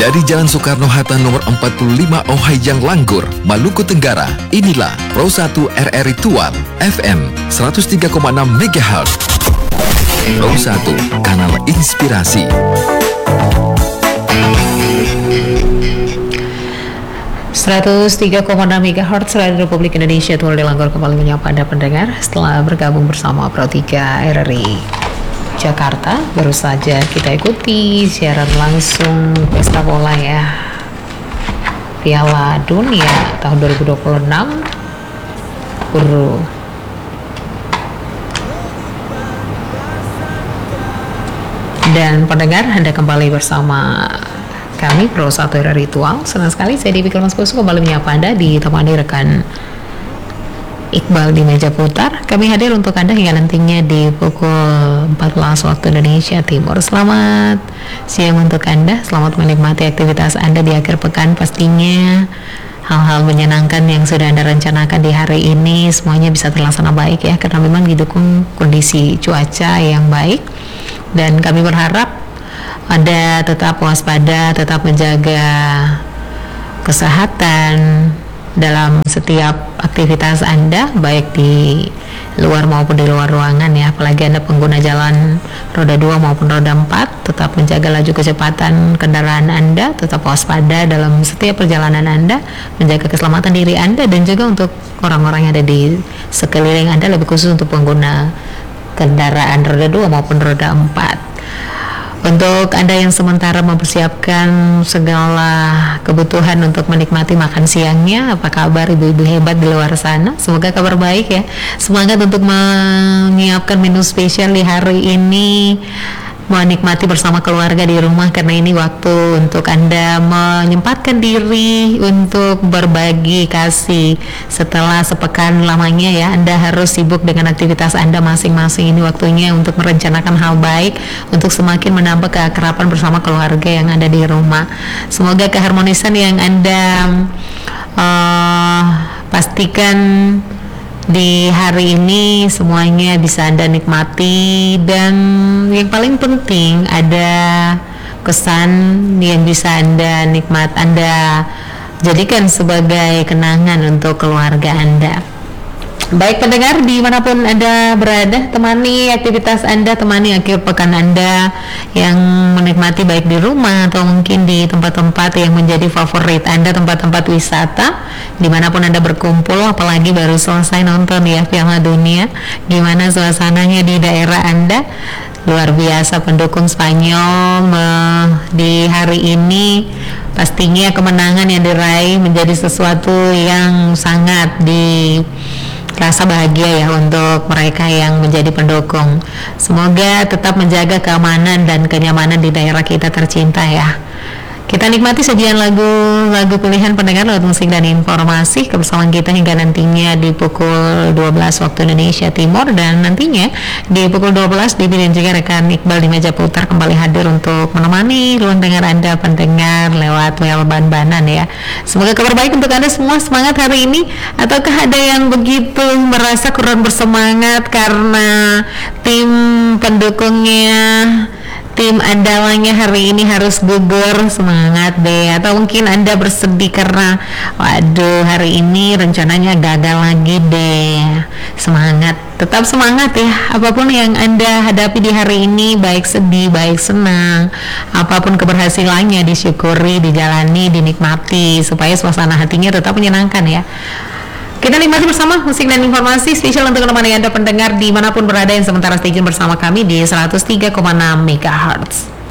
Dari Jalan Soekarno-Hatta nomor 45 Ohayang Langgur, Maluku Tenggara, inilah Pro 1 RRI Tual FM 103,6 MHz. Pro 1, kanal inspirasi. ...103,6 MHz Radio Republik Indonesia. Tual di Langgur kembali menyapa Anda pendengar setelah bergabung bersama Pro 3 RRI Jakarta. Baru saja kita ikuti siaran langsung pesta bola ya, Piala Dunia tahun 2026 Euro. Dan pendengar, Anda kembali bersama kami Pro 1 RRI Tual. Senang sekali saya Dewi Mas kembali menyapa Anda ditemani rekan Iqbal di meja putar. Kami hadir untuk Anda hingga nantinya di pukul 14 waktu Indonesia Timur. Selamat siang untuk Anda, selamat menikmati aktivitas Anda di akhir pekan. Pastinya hal-hal menyenangkan yang sudah Anda rencanakan di hari ini semuanya bisa terlaksana baik ya, karena memang didukung kondisi cuaca yang baik. Dan kami berharap Anda tetap waspada, tetap menjaga kesehatan dalam setiap aktivitas Anda, baik di luar maupun di luar ruangan ya. Apalagi Anda pengguna jalan roda 2 maupun roda 4, tetap menjaga laju kecepatan kendaraan Anda, tetap waspada dalam setiap perjalanan Anda, menjaga keselamatan diri Anda dan juga untuk orang-orang yang ada di sekeliling Anda, lebih khusus untuk pengguna kendaraan roda 2 maupun roda 4. Untuk Anda yang sementara mempersiapkan segala kebutuhan untuk menikmati makan siangnya, apa kabar ibu-ibu hebat di luar sana? Semoga kabar baik ya. Semangat untuk menyiapkan menu spesial di hari ini, menikmati bersama keluarga di rumah, karena ini waktu untuk Anda menyempatkan diri untuk berbagi kasih. Setelah sepekan lamanya ya, Anda harus sibuk dengan aktivitas Anda masing-masing. Ini waktunya untuk merencanakan hal baik, untuk semakin menambah keakraban bersama keluarga yang ada di rumah. Semoga keharmonisan yang Anda pastikan di hari ini semuanya bisa Anda nikmati, dan yang paling penting ada kesan yang bisa Anda Anda jadikan sebagai kenangan untuk keluarga Anda. Baik pendengar, dimanapun Anda berada, temani aktivitas Anda, temani akhir pekan Anda yang menikmati baik di rumah atau mungkin di tempat-tempat yang menjadi favorit Anda, tempat-tempat wisata dimanapun Anda berkumpul. Apalagi baru selesai nonton ya Piala Dunia, gimana suasananya di daerah Anda? Luar biasa pendukung Spanyol di hari ini. Pastinya kemenangan yang diraih menjadi sesuatu yang sangat rasa bahagia ya untuk mereka yang menjadi pendukung. Semoga tetap menjaga keamanan dan kenyamanan di daerah kita tercinta ya. Kita nikmati sajian lagu pilihan pendengar lewat musik dan informasi kebersamaan kita hingga nantinya di pukul 12 waktu Indonesia Timur. Dan nantinya di pukul 12 Dewi dan juga rekan Iqbal di meja putar kembali hadir untuk menemani ruang dengar Anda pendengar lewat WL Ban-Banan ya. Semoga kabar baik untuk Anda semua. Semangat hari ini. Ataukah ada yang begitu merasa kurang bersemangat karena tim pendukungnya, tim andalanya hari ini harus gugur? Semangat deh. Atau mungkin Anda bersedih karena waduh hari ini rencananya gagal lagi deh. Semangat, tetap semangat ya. Apapun yang Anda hadapi di hari ini, baik sedih, baik senang, apapun keberhasilannya disyukuri, dijalani, dinikmati supaya suasana hatinya tetap menyenangkan ya. Kita nikmati bersama musik dan informasi spesial untuk menemani Anda pendengar dimanapun berada yang sementara stay tune bersama kami di 103,6 MHz.